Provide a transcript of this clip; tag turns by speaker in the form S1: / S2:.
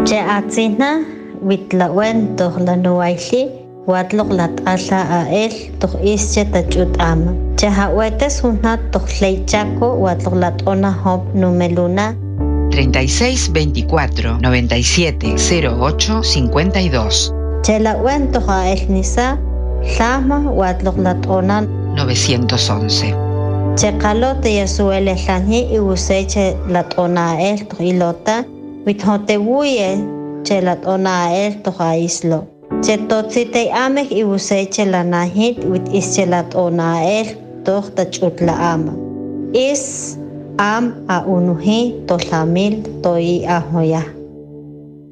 S1: Che atzina witlawen toh lanuaili watlok lat'ala ael toh ische tachut ama. Che hawetes hunat toh leichaco watlok lat'ona hop numeluna
S2: 36 24 97 08 52.
S1: Che lawen toh ael nisa llama watlok lat'ona
S2: 911.
S1: Che qalote yasuele llani iwuseche lat'ona ael toh ilota withotewuye che lat'ona ael toh aislo. Che totzitei amek iwuseche lanahit wit ische lat'ona ael toh tachut la ama. Is am a unuhi to lamil to i ahoya.